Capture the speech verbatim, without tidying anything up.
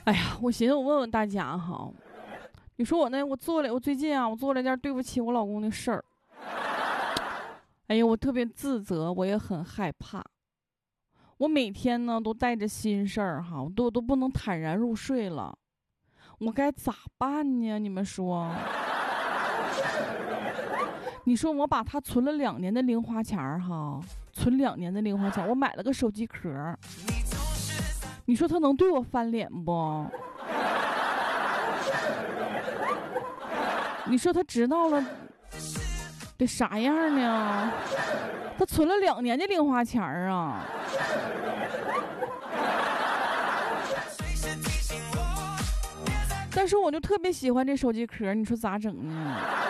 哎呀，我寻思我问问大家哈，你说我呢？我做了，我最近啊，我做了件对不起我老公的事儿。哎呀，我特别自责，我也很害怕。我每天呢都带着心事儿哈，我都都不能坦然入睡了。我该咋办呢？你们说？你说我把他存了两年的零花钱儿哈，存两年的零花钱，我买了个手机壳。你说他能对我翻脸不？你说他知道了得啥样呢？他存了两年的零花钱儿啊！但是我就特别喜欢这手机壳，你说咋整呢？